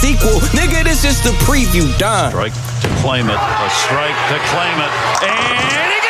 sequel. Nigga, this is the preview. Done. Strike to claim it. A strike to claim it. And he